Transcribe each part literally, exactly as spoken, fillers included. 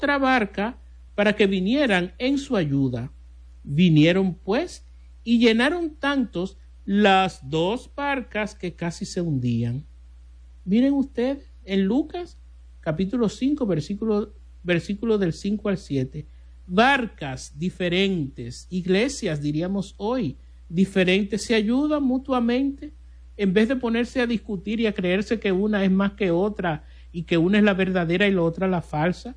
otra barca para que vinieran en su ayuda. Vinieron pues y llenaron tantos las dos barcas que casi se hundían. Miren ustedes, en Lucas capítulo cinco, versículo, versículo del cinco al siete, barcas diferentes, iglesias diríamos hoy, diferentes, se ayudan mutuamente en vez de ponerse a discutir y a creerse que una es más que otra y que una es la verdadera y la otra la falsa.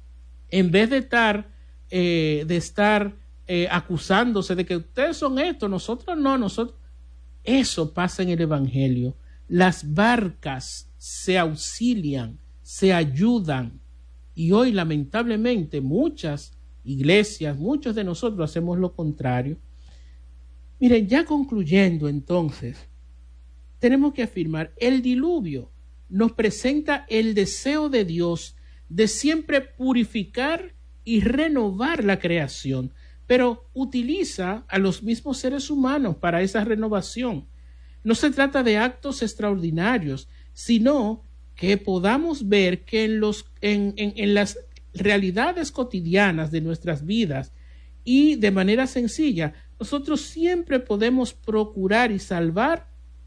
En vez de estar, eh, de estar eh, acusándose de que ustedes son esto, nosotros no, nosotros. Eso pasa en el Evangelio. Las barcas se auxilian, se ayudan. Y hoy, lamentablemente, muchas iglesias, muchos de nosotros hacemos lo contrario. Miren, ya concluyendo entonces, tenemos que afirmar, el diluvio nos presenta el deseo de Dios de siempre purificar y renovar la creación, pero utiliza a los mismos seres humanos para esa renovación. No se trata de actos extraordinarios, sino que podamos ver que en, los, en, en, en las realidades cotidianas de nuestras vidas y de manera sencilla, nosotros siempre podemos procurar y salvar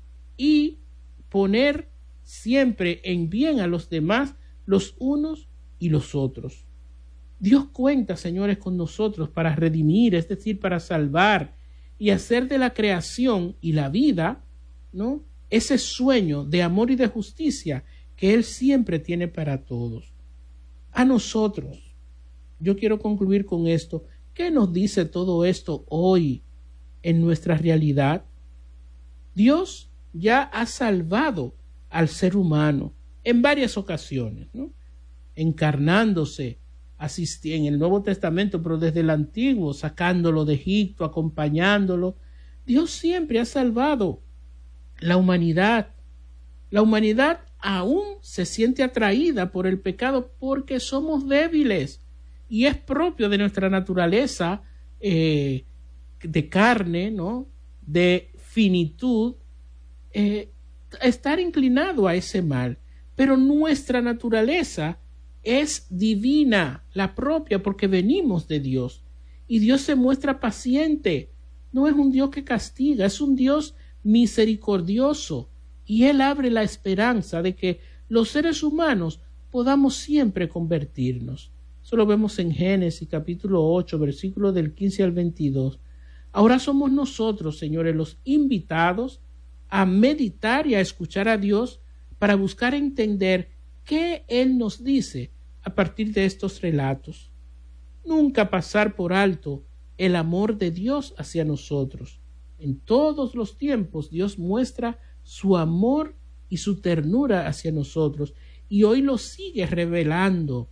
y poner siempre en bien a los demás, los unos y los otros. Dios cuenta, señores, con nosotros para redimir, es decir, para salvar y hacer de la creación y la vida, ¿no?, ese sueño de amor y de justicia que Él siempre tiene para todos. A nosotros, yo quiero concluir con esto. ¿Qué nos dice todo esto hoy en nuestra realidad? Dios ya ha salvado al ser humano en varias ocasiones, ¿no?, encarnándose, asistí en el Nuevo Testamento, pero desde el Antiguo, sacándolo de Egipto, acompañándolo. Dios siempre ha salvado la humanidad. La humanidad aún se siente atraída por el pecado porque somos débiles y es propio de nuestra naturaleza eh, de carne, ¿no?, de finitud, eh, estar inclinado a ese mal. Pero nuestra naturaleza es divina, la propia, porque venimos de Dios. Y Dios se muestra paciente. No es un Dios que castiga, es un Dios misericordioso. Y Él abre la esperanza de que los seres humanos podamos siempre convertirnos. Eso lo vemos en Génesis capítulo ocho, versículos del quince al veintidós. Ahora somos nosotros, señores, los invitados a meditar y a escuchar a Dios para buscar entender qué Él nos dice a partir de estos relatos. Nunca pasar por alto el amor de Dios hacia nosotros. En todos los tiempos Dios muestra su amor y su ternura hacia nosotros, y hoy lo sigue revelando.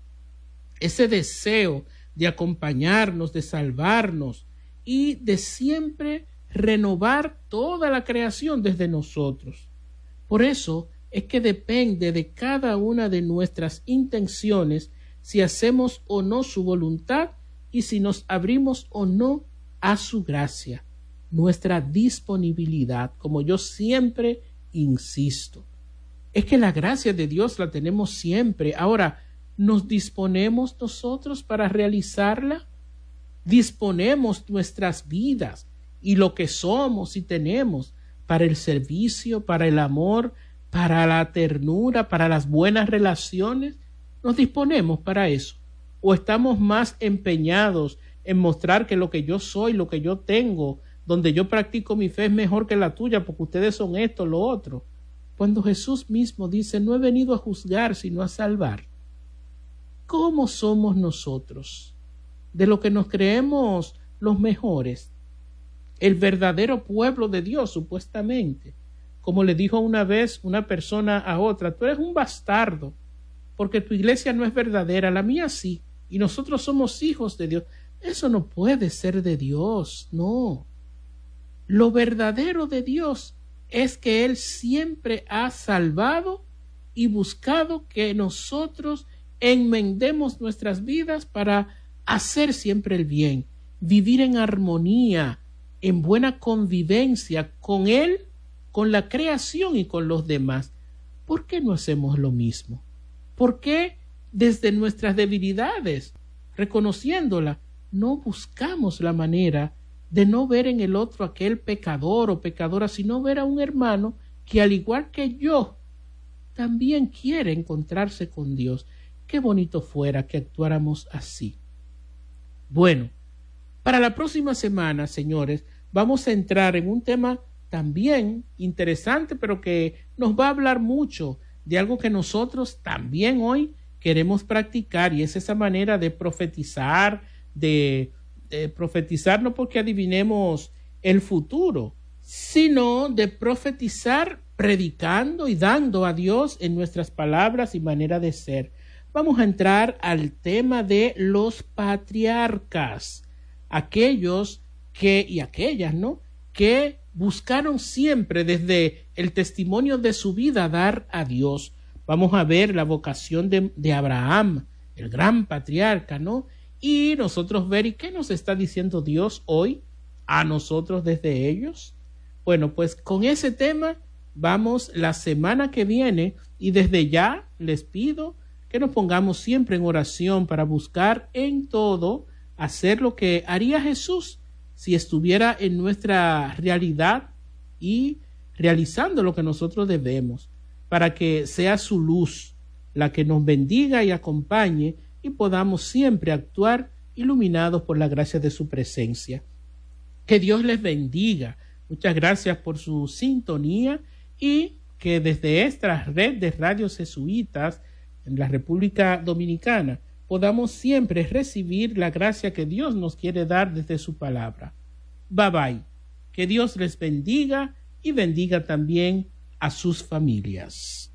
Ese deseo de acompañarnos, de salvarnos y de siempre renovar toda la creación desde nosotros. Por eso es que depende de cada una de nuestras intenciones si hacemos o no su voluntad y si nos abrimos o no a su gracia, nuestra disponibilidad, como yo siempre insisto. Es que la gracia de Dios la tenemos siempre. Ahora, ¿nos disponemos nosotros para realizarla? ¿Disponemos nuestras vidas y lo que somos y tenemos para el servicio, para el amor, para la ternura, para las buenas relaciones? ¿Nos disponemos para eso? ¿O estamos más empeñados en mostrar que lo que yo soy, lo que yo tengo, donde yo practico mi fe es mejor que la tuya porque ustedes son esto, lo otro? Cuando Jesús mismo dice, no he venido a juzgar, sino a salvar. ¿Cómo somos nosotros? De lo que nos creemos los mejores, el verdadero pueblo de Dios, supuestamente. Como le dijo una vez una persona a otra, tú eres un bastardo, porque tu iglesia no es verdadera, la mía sí, y nosotros somos hijos de Dios. Eso no puede ser de Dios, no. Lo verdadero de Dios es que Él siempre ha salvado y buscado que nosotros enmendemos nuestras vidas para hacer siempre el bien, vivir en armonía, en buena convivencia con Él, con la creación y con los demás. ¿Por qué no hacemos lo mismo? ¿Por qué desde nuestras debilidades, reconociéndola, no buscamos la manera de no ver en el otro aquel pecador o pecadora, sino ver a un hermano que al igual que yo, también quiere encontrarse con Dios. Qué bonito fuera que actuáramos así. Bueno, para la próxima semana, señores, vamos a entrar en un tema también interesante, pero que nos va a hablar mucho de algo que nosotros también hoy queremos practicar, y es esa manera de profetizar, de, de profetizar no porque adivinemos el futuro, sino de profetizar predicando y dando a Dios en nuestras palabras y manera de ser. Vamos a entrar al tema de los patriarcas, aquellos que y aquellas, ¿no?, que buscaron siempre desde el testimonio de su vida dar a Dios. Vamos a ver la vocación de, de Abraham, el gran patriarca, ¿no? Y nosotros ver, ¿y qué nos está diciendo Dios hoy a nosotros desde ellos? Bueno, pues con ese tema vamos la semana que viene, y desde ya les pido que nos pongamos siempre en oración para buscar en todo hacer lo que haría Jesús si estuviera en nuestra realidad y realizando lo que nosotros debemos, para que sea su luz la que nos bendiga y acompañe y podamos siempre actuar iluminados por la gracia de su presencia. Que Dios les bendiga. Muchas gracias por su sintonía, y que desde esta red de radios jesuitas en la República Dominicana podamos siempre recibir la gracia que Dios nos quiere dar desde su palabra. Bye bye. Que Dios les bendiga y bendiga también a sus familias.